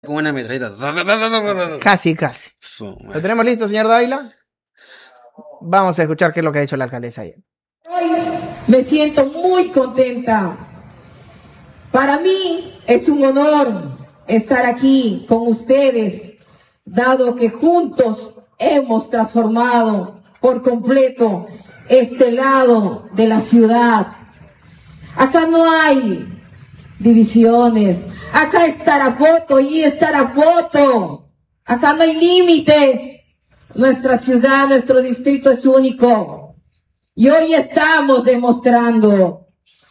Con una metralleta. Casi. ¿Lo tenemos listo, señor Dávila? Vamos a escuchar qué es lo que ha dicho la alcaldesa ayer. Hoy me siento muy contenta. Para mí es un honor estar aquí con ustedes, dado que juntos hemos transformado por completo este lado de la ciudad. Acá no hay divisiones. Acá es Tarapoto y es Tarapoto. Acá no hay límites. Nuestra ciudad, nuestro distrito es único. Y hoy estamos demostrando,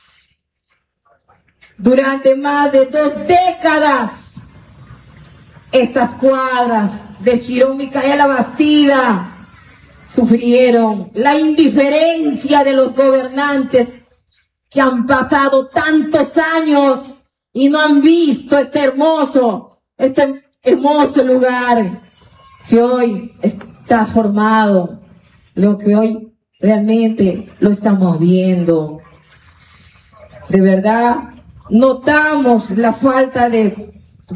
durante más de 2 décadas, estas cuadras del Jirón Micaela Bastida sufrieron la indiferencia de los gobernantes que han pasado tantos años y no han visto este hermoso lugar que hoy es transformado, lo que hoy realmente lo estamos viendo. De verdad, notamos la falta de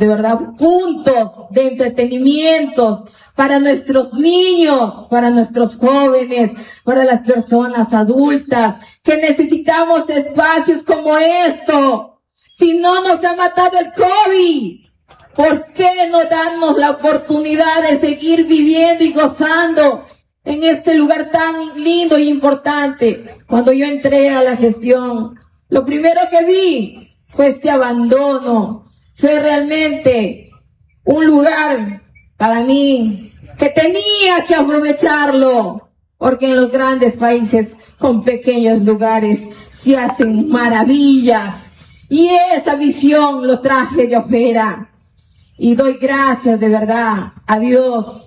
puntos de entretenimiento para nuestros niños, para nuestros jóvenes, para las personas adultas, que necesitamos espacios como esto. Si no nos ha matado el COVID, ¿por qué no darnos la oportunidad de seguir viviendo y gozando en este lugar tan lindo y importante? Cuando yo entré a la gestión, lo primero que vi fue este abandono. Fue realmente un lugar para mí que tenía que aprovecharlo, porque en los grandes países con pequeños lugares se hacen maravillas. Y esa visión lo traje de afuera. Y doy gracias de verdad a Dios.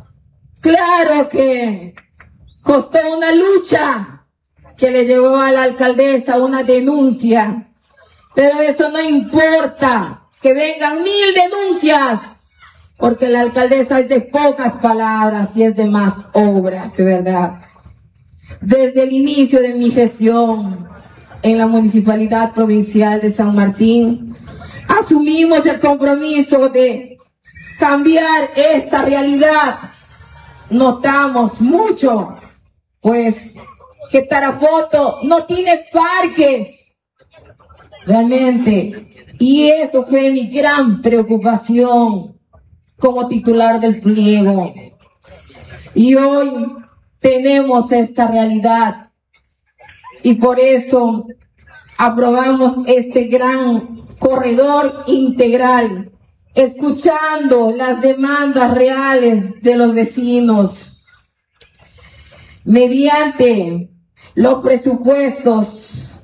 Claro que costó una lucha que le llevó a la alcaldesa una denuncia. Pero eso no importa, que vengan 1000 denuncias, porque la alcaldesa es de pocas palabras y es de más obras, de verdad. Desde el inicio de mi gestión en la Municipalidad Provincial de San Martín, asumimos el compromiso de cambiar esta realidad. Notamos mucho, pues, que Tarapoto no tiene parques, realmente. Y eso fue mi gran preocupación como titular del pliego. Y hoy tenemos esta realidad. Y por eso aprobamos este gran corredor integral, escuchando las demandas reales de los vecinos. Mediante los presupuestos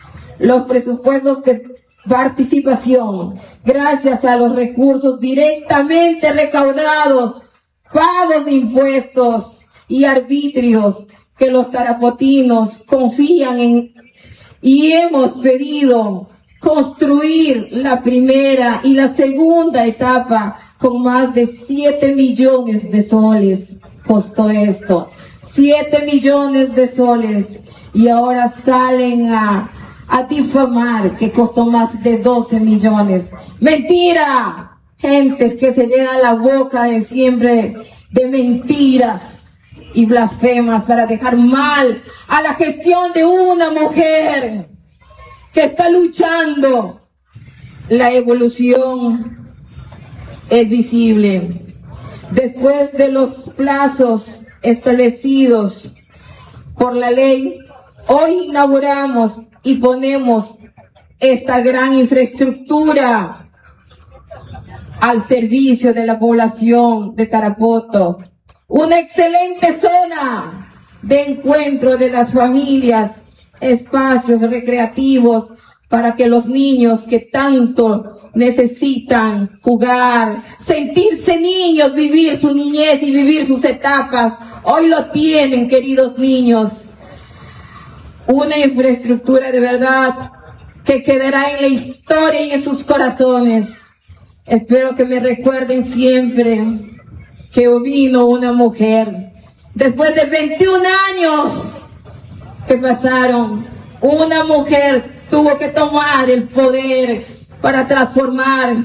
de participación, gracias a los recursos directamente recaudados, pagos de impuestos y arbitrios que los tarapotinos confían en, y hemos pedido construir la primera y la segunda etapa con más de 7 millones de soles. Costó esto, 7 millones de soles, y ahora salen a difamar que costó más de 12 millones. ¡Mentira! Gentes que se llenan la boca de siempre de mentiras y blasfemas para dejar mal a la gestión de una mujer que está luchando. La evolución es visible. Después de los plazos establecidos por la ley, hoy inauguramos y ponemos esta gran infraestructura al servicio de la población de Tarapoto. Una excelente zona de encuentro de las familias, espacios recreativos para que los niños que tanto necesitan jugar, sentirse niños, vivir su niñez y vivir sus etapas, hoy lo tienen, queridos niños. Una infraestructura de verdad que quedará en la historia y en sus corazones. Espero que me recuerden siempre que vino una mujer. Después de 21 años que pasaron, una mujer tuvo que tomar el poder para transformar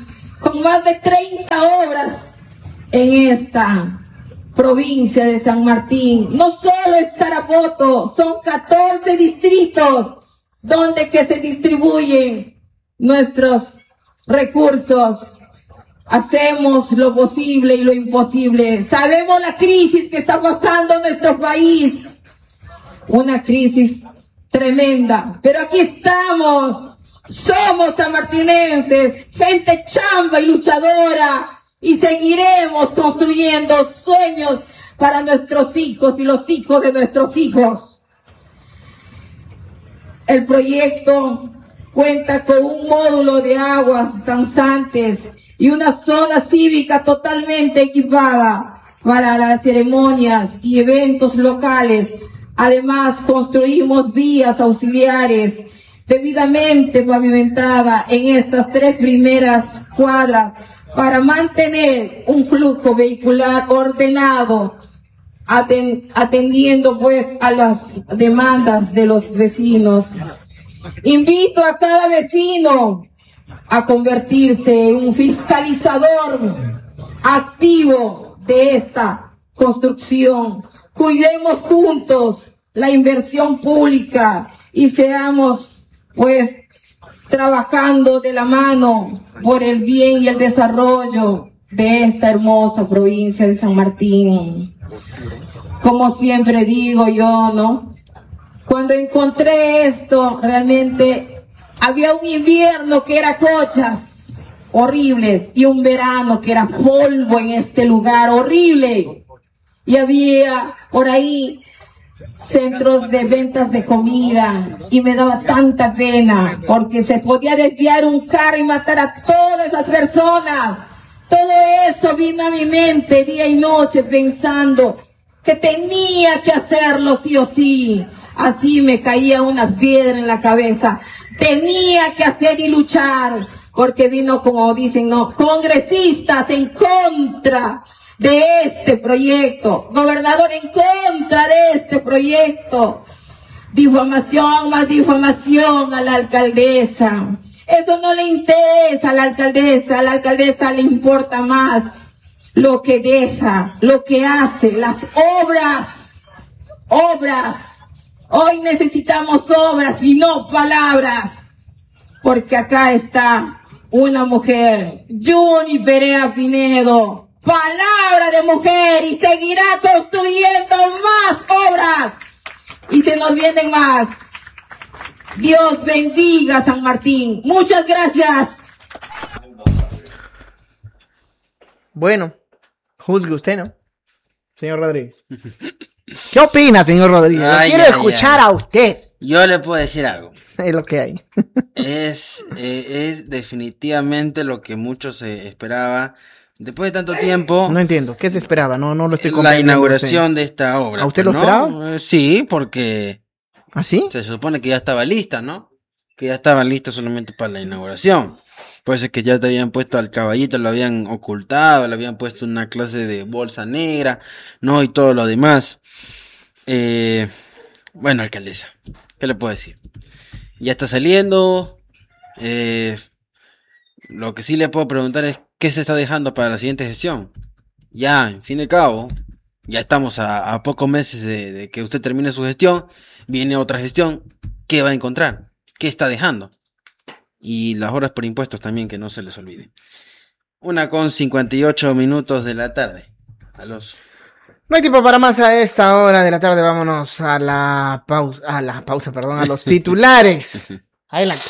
con más de 30 obras en esta provincia de San Martín. No solo es Tarapoto, son 14 distritos donde que se distribuyen nuestros recursos. Hacemos lo posible y lo imposible. Sabemos la crisis que está pasando en nuestro país. Una crisis tremenda. Pero aquí estamos. Somos sanmartinenses, gente chamba y luchadora. Y seguiremos construyendo sueños para nuestros hijos y los hijos de nuestros hijos. El proyecto cuenta con un módulo de aguas danzantes y una zona cívica totalmente equipada para las ceremonias y eventos locales. Además, construimos vías auxiliares debidamente pavimentadas en estas 3 primeras cuadras para mantener un flujo vehicular ordenado, atendiendo pues a las demandas de los vecinos. Invito a cada vecino a convertirse en un fiscalizador activo de esta construcción. Cuidemos juntos la inversión pública y seamos pues trabajando de la mano por el bien y el desarrollo de esta hermosa provincia de San Martín. Como siempre digo yo, ¿no? Cuando encontré esto, realmente había un invierno que era cochas horribles y un verano que era polvo en este lugar horrible. Y había por ahí centros de ventas de comida y me daba tanta pena porque se podía desviar un carro y matar a todas esas personas. Todo eso vino a mi mente día y noche pensando que tenía que hacerlo sí o sí. Así me caía una piedra en la cabeza. Tenía que hacer y luchar porque vino, como dicen, no, congresistas en contra de este proyecto, gobernador en contra de este proyecto, difamación más difamación a la alcaldesa. Eso no le interesa a la alcaldesa le importa más lo que deja, lo que hace, las obras. Hoy necesitamos obras y no palabras, porque acá está una mujer, Yuni Perea Pinedo, palabra de mujer, y seguirá construyendo más obras y se nos vienen más. Dios bendiga San Martín. Muchas gracias. Bueno, juzgue usted, ¿no? Señor Rodríguez. ¿Qué opina, señor Rodríguez? Quiero escuchar a usted. Yo le puedo decir algo. Es lo que hay. Es definitivamente lo que mucho se esperaba. Después de tanto tiempo... No entiendo. ¿Qué se esperaba? No lo estoy comprendiendo. La inauguración de esta obra. ¿A usted lo esperaba? Sí, porque... ¿Ah, sí? Se supone que ya estaba lista, ¿no? Que ya estaba lista solamente para la inauguración. Por eso es que ya te habían puesto al caballito, lo habían ocultado, le habían puesto una clase de bolsa negra, ¿no? Y todo lo demás. Bueno, alcaldesa, ¿qué le puedo decir? Ya está saliendo. Lo que sí le puedo preguntar es ¿qué se está dejando para la siguiente gestión? Ya, en fin de cabo, ya estamos a pocos meses de que usted termine su gestión. Viene otra gestión. ¿Qué va a encontrar? ¿Qué está dejando? Y las horas por impuestos también, que no se les olvide. 1:58 de la tarde. Alonso. No hay tiempo para más a esta hora de la tarde. Vámonos a la pausa. A los titulares. Adelante.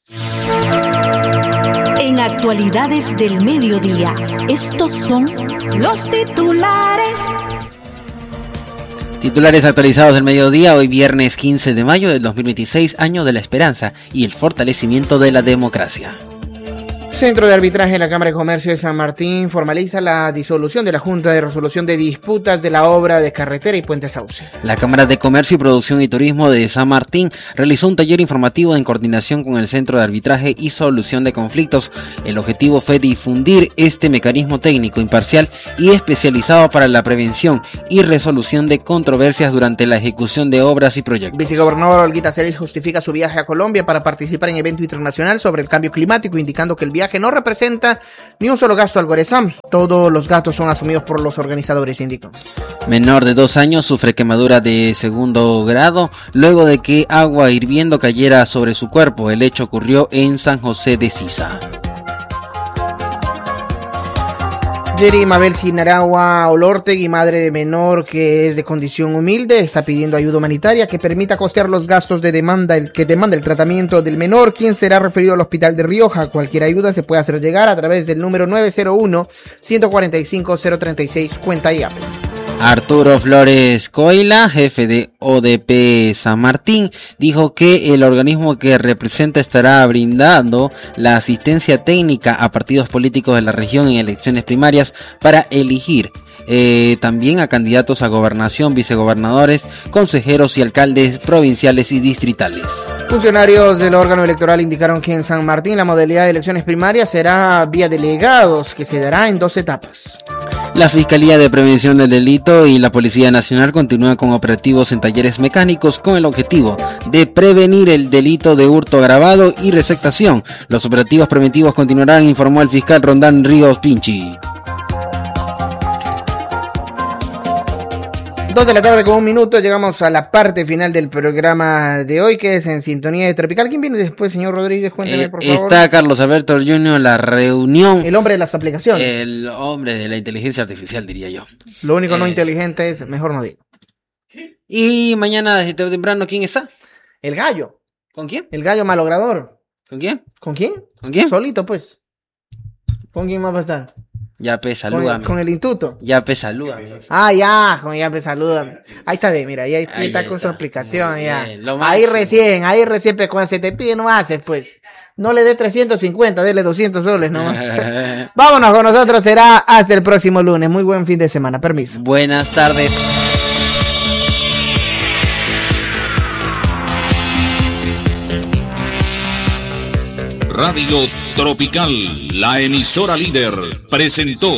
En Actualidades del Mediodía, estos son los titulares. Titulares actualizados del mediodía, hoy viernes 15 de mayo del 2026, año de la esperanza y el fortalecimiento de la democracia. Centro de Arbitraje de la Cámara de Comercio de San Martín formaliza la disolución de la Junta de Resolución de Disputas de la obra de carretera y Puente Sauce. La Cámara de Comercio y Producción y Turismo de San Martín realizó un taller informativo en coordinación con el Centro de Arbitraje y Solución de Conflictos. El objetivo fue difundir este mecanismo técnico, imparcial y especializado para la prevención y resolución de controversias durante la ejecución de obras y proyectos. Vicegobernador Olguita Celis justifica su viaje a Colombia para participar en evento internacional sobre el cambio climático, indicando que el viaje peaje no representa ni un solo gasto al Guaresam. Todos los gastos son asumidos por los organizadores, indicó. Menor de 2 años sufre quemadura de 2º grado luego de que agua hirviendo cayera sobre su cuerpo. El hecho ocurrió en San José de Sisa. Yeri Mabel Sinaragua Olortegui, madre de menor que es de condición humilde, está pidiendo ayuda humanitaria que permita costear los gastos que demanda el tratamiento del menor, quien será referido al hospital de Rioja. Cualquier ayuda se puede hacer llegar a través del número 901-145-036, cuenta IAP. Arturo Flores Coila, jefe de ODP San Martín, dijo que el organismo que representa estará brindando la asistencia técnica a partidos políticos de la región en elecciones primarias para elegir también a candidatos a gobernación, vicegobernadores, consejeros y alcaldes provinciales y distritales. Funcionarios del órgano electoral indicaron que en San Martín la modalidad de elecciones primarias será vía delegados, que se dará en 2 etapas. La Fiscalía de Prevención del Delito y la Policía Nacional continúan con operativos en talleres mecánicos con el objetivo de prevenir el delito de hurto agravado y receptación. Los operativos preventivos continuarán, informó el fiscal Rondán Ríos Pinchi. 2 de la tarde con 1 minuto, llegamos a la parte final del programa de hoy, que es en sintonía de Tropical. ¿Quién viene después, señor Rodríguez? Cuénteme, por favor. Está Carlos Alberto Jr., la reunión. El hombre de las aplicaciones. El hombre de la inteligencia artificial, diría yo. Lo único no inteligente es, mejor no digo. Y mañana desde temprano, ¿quién está? El gallo. ¿Con quién? El gallo malogrador. ¿Con quién? ¿Con quién? ¿Con quién? Solito, pues. ¿Con quién más va a estar? Ya salúdame. Con el instituto. Ya salúdame. Ya, salúdame. Ahí está bien, mira, ahí está con su aplicación, ya. Ahí recién, cuando se te pide no haces, pues. No le dé 350, dele 200 soles nomás. Vámonos con nosotros, será hasta el próximo lunes. Muy buen fin de semana, permiso. Buenas tardes. Radio Tropical, la emisora líder, presentó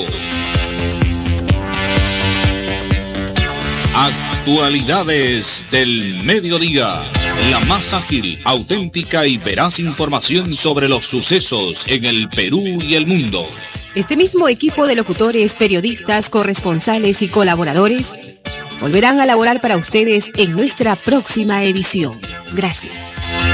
Actualidades del Mediodía, la más ágil, auténtica y veraz información sobre los sucesos en el Perú y el mundo. Este mismo equipo de locutores, periodistas, corresponsales y colaboradores volverán a laborar para ustedes en nuestra próxima edición. Gracias.